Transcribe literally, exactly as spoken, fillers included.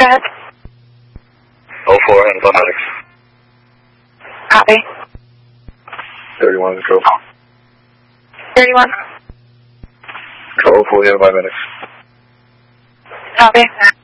ahead. oh four, handle medics. Copy. thirty-one, control. thirty-one. Control, fully handle by medics. Copy.